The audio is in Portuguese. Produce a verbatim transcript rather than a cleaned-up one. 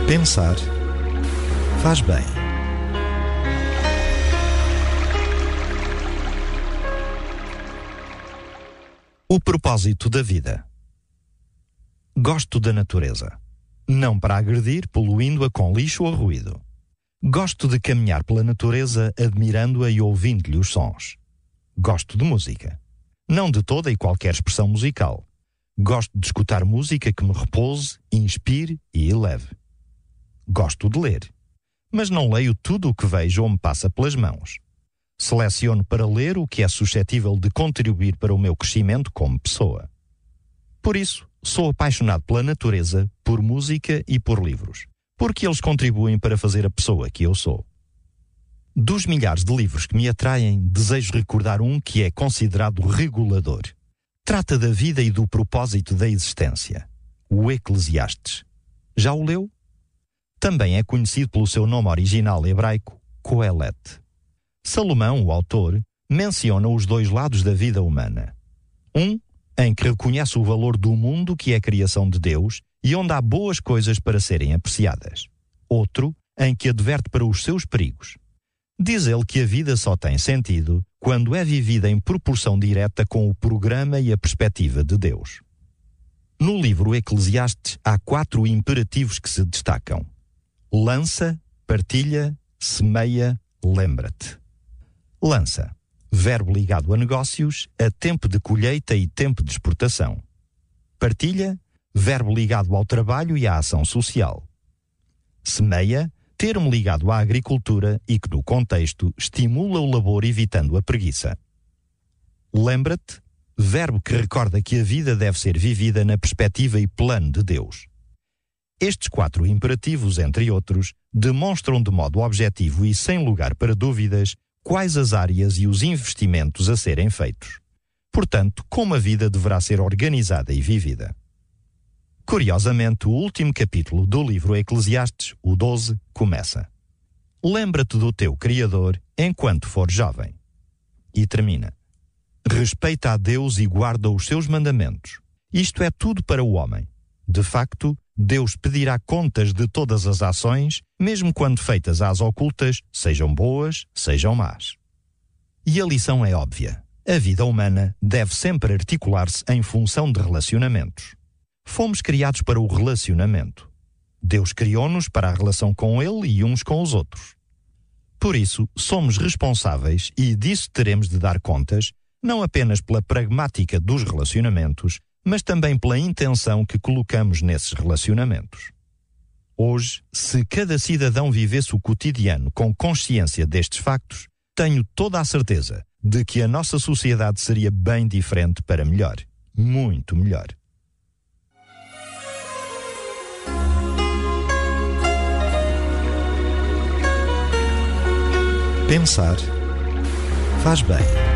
Pensar faz bem. O propósito da vida. Gosto da natureza. Não para agredir, poluindo-a com lixo ou ruído. Gosto de caminhar pela natureza, admirando-a e ouvindo-lhe os sons. Gosto de música. Não de toda e qualquer expressão musical. Gosto de escutar música que me repouse, inspire e eleve. Gosto de ler. Mas não leio tudo o que vejo ou me passa pelas mãos. Seleciono para ler o que é suscetível de contribuir para o meu crescimento como pessoa. Por isso, sou apaixonado pela natureza, por música e por livros, porque eles contribuem para fazer a pessoa que eu sou. Dos milhares de livros que me atraem, desejo recordar um que é considerado regulador. Trata da vida e do propósito da existência. O Eclesiastes. Já o leu? Também é conhecido pelo seu nome original hebraico, Coelete. Salomão, o autor, menciona os dois lados da vida humana. Um, em que reconhece o valor do mundo que é a criação de Deus e onde há boas coisas para serem apreciadas. Outro, em que adverte para os seus perigos. Diz ele que a vida só tem sentido quando é vivida em proporção direta com o programa e a perspectiva de Deus. No livro Eclesiastes há quatro imperativos que se destacam. Lança, partilha, semeia, lembra-te. Lança, verbo ligado a negócios, a tempo de colheita e tempo de exportação. Partilha, verbo ligado ao trabalho e à ação social. Semeia, termo ligado à agricultura e que, no contexto, estimula o labor evitando a preguiça. Lembra-te, verbo que recorda que a vida deve ser vivida na perspectiva e plano de Deus. Estes quatro imperativos, entre outros, demonstram de modo objetivo e sem lugar para dúvidas quais as áreas e os investimentos a serem feitos. Portanto, como a vida deverá ser organizada e vivida. Curiosamente, o último capítulo do livro Eclesiastes, o doze, começa: Lembra-te do teu Criador enquanto for jovem. E termina: Respeita a Deus e guarda os seus mandamentos. Isto é tudo para o homem. De facto, Deus pedirá contas de todas as ações, mesmo quando feitas às ocultas, sejam boas, sejam más. E a lição é óbvia. A vida humana deve sempre articular-se em função de relacionamentos. Fomos criados para o relacionamento. Deus criou-nos para a relação com Ele e uns com os outros. Por isso, somos responsáveis e disso teremos de dar contas, não apenas pela pragmática dos relacionamentos, mas também pela intenção que colocamos nesses relacionamentos. Hoje, se cada cidadão vivesse o cotidiano com consciência destes factos, tenho toda a certeza de que a nossa sociedade seria bem diferente para melhor. Muito melhor. Pensar faz bem.